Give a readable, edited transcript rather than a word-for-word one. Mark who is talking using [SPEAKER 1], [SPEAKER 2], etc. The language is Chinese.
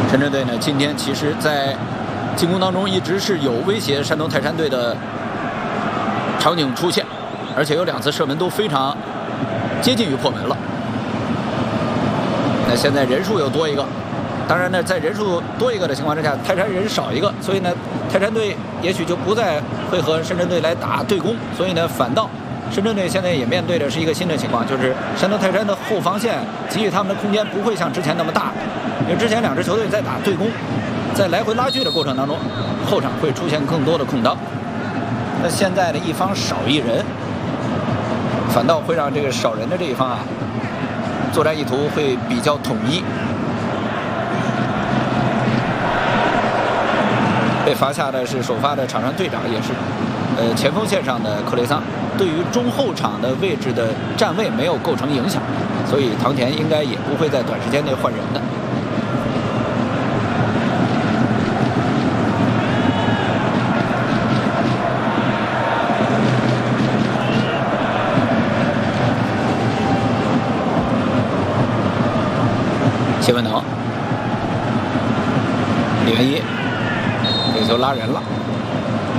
[SPEAKER 1] 深圳队呢，今天其实在进攻当中一直是有威胁山东泰山队的场景出现，而且有2次射门都非常接近于破门了。那现在人数又多一个，当然呢，在人数多一个的情况之下，泰山人少一个，所以呢，泰山队也许就不再会和深圳队来打对攻，所以呢，反倒深圳队现在也面对的是一个新的情况，就是山东泰山的后防线给予他们的空间不会像之前那么大，因为之前2支球队在打对攻，在来回拉锯的过程当中，后场会出现更多的空当。那现在的一方少一人，反倒会让这个少人的这一方啊，作战意图会比较统一。被罚下的是首发的场上队长，也是前锋线上的克雷桑，对于中后场的位置的站位没有构成影响，所以唐田应该也不会在短时间内换人的。谢文能，李元一，这球拉人了。